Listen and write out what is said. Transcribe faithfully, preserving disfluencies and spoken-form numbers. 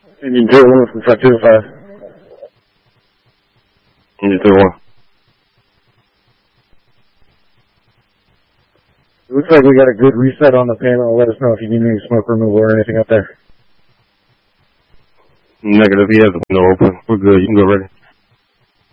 And you do one from truck two to five. And you do one. It looks like we got a good reset on the panel. Let us know if you need any smoke removal or anything up there. Negative. He has the window open. We're good. You can go ready.